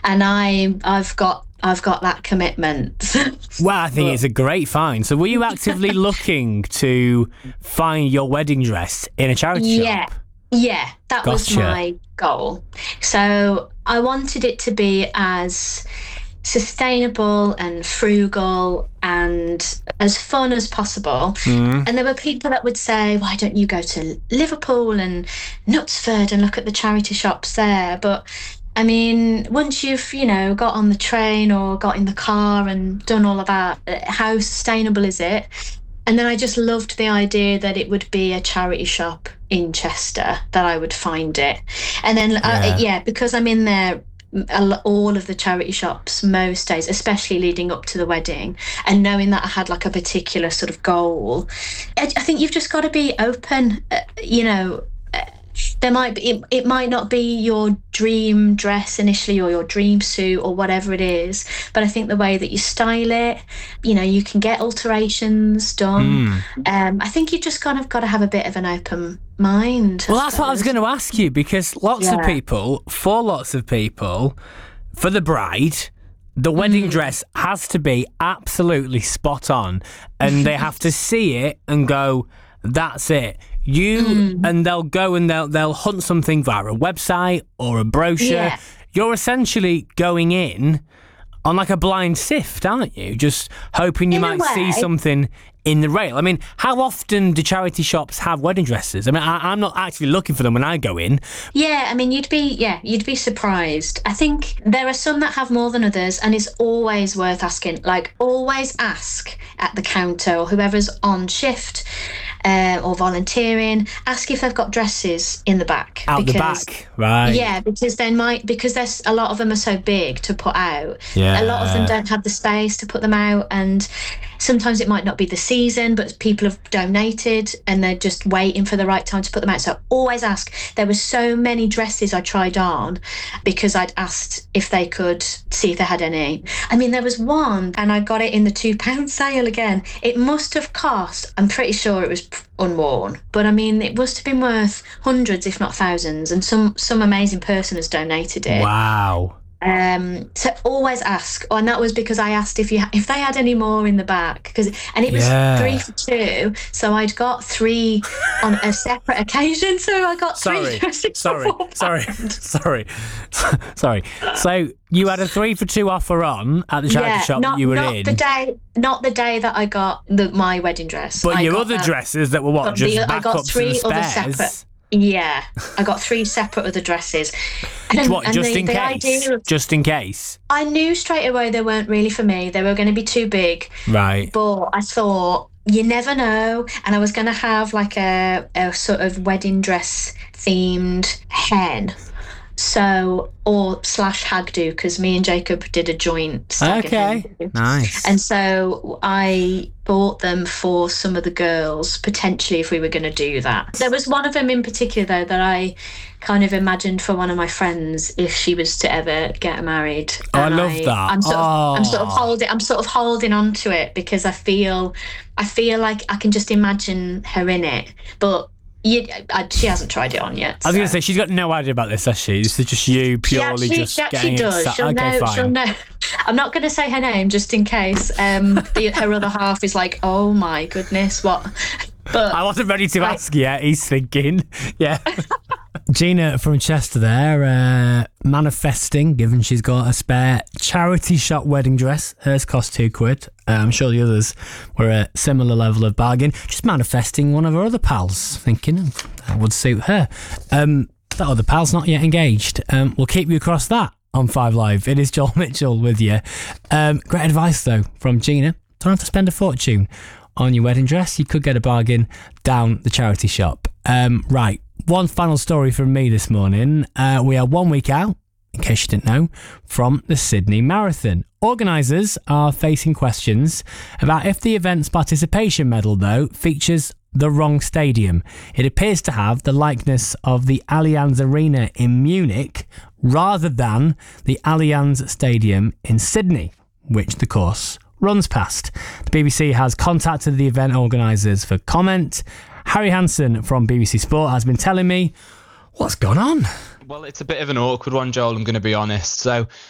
and I've got that commitment. Well, I think it's a great find. So were you actively looking to find your wedding dress in a charity shop? Yeah, that was my goal. So I wanted it to be as sustainable and frugal and as fun as possible. And there were people that would say, why don't you go to Liverpool and Knutsford and look at the charity shops there? But I mean, once you've, got on the train or got in the car and done all of that, how sustainable is it? And then I just loved the idea that it would be a charity shop in Chester, that I would find it. And then, because I'm in there all of the charity shops most days, especially leading up to the wedding, and knowing that I had like a particular sort of goal, I think you've just got to be open. It might not be your dream dress initially or your dream suit or whatever it is, but I think the way that you style it, you can get alterations done. I think you just kind of got to have a bit of an open mind. Well, that's what I was going to ask you, because for lots of people, for the bride, the wedding dress has to be absolutely spot on, and they have to see it and go, that's it. And they'll go and they'll hunt something via a website or a brochure. Yeah. You're essentially going in on like a blind sift, aren't you? Just hoping you might see something in the rail. I mean, how often do charity shops have wedding dresses? I mean, I'm not actually looking for them when I go in. Yeah, I mean, you'd be surprised. I think there are some that have more than others, and it's always worth asking. Like, always ask at the counter or whoever's on shift or volunteering. Ask if they've got dresses in the back. The back, right? Yeah, because there's a lot of them are so big to put out. Yeah. A lot of them don't have the space to put them out, and sometimes it might not be the season, but people have donated and they're just waiting for the right time to put them out. So always ask. There were so many dresses I tried on because I'd asked if they could see if they had any. I mean, there was one, and I got it in the £2 sale again. It must have cost, I'm pretty sure it was unworn, but I mean, it must have been worth hundreds, if not thousands, and some amazing person has donated it. Wow. So always ask, and that was because I asked if they had any more in the back, and it was 3 for 2, so I'd got 3 on a separate occasion, so I got 3 dresses. Sorry. So you had a 3 for 2 offer on at the charity shop that you were in. Not the day that I got my wedding dress. But your other dresses that were what? Just backups I got 3 other separate. Yeah, I got 3 separate other dresses. Just in case? I knew straight away they weren't really for me. They were going to be too big. Right. But I thought, you never know. And I was going to have like a sort of wedding dress themed hen. /hag do, because me and Jacob did a joint stag. Okay, nice. And so I bought them for some of the girls, potentially, if we were going to do that. There was one of them in particular, though, that I kind of imagined for one of my friends if she was to ever get married. Oh, I love that. I'm sort of holding on to it because I feel like I can just imagine her in it, but she hasn't tried it on yet. I was going to say, she's got no idea about this, has she? This is just you purely just getting it. She'll know. I'm not going to say her name just in case her other half is like, oh my goodness, what? But I wasn't ready to ask yet. He's thinking, yeah. Gina from Chester there, manifesting, given she's got a spare charity shop wedding dress. Hers cost £2. I'm sure the others were a similar level of bargain. Just manifesting one of her other pals, thinking that would suit her. That other pal's not yet engaged. We'll keep you across that on 5 Live. It is Joel Mitchell with you. Great advice, though, from Gina. Don't have to spend a fortune on your wedding dress. You could get a bargain down the charity shop. Right. One final story from me this morning. We are 1 week out, in case you didn't know, from the Sydney Marathon. Organisers are facing questions about if the event's participation medal, though, features the wrong stadium. It appears to have the likeness of the Allianz Arena in Munich rather than the Allianz Stadium in Sydney, which the course runs past. The BBC has contacted the event organisers for comment. Harry Hansen from BBC Sport has been telling me what's gone on. Well, it's a bit of an awkward one, Joel, I'm going to be honest. So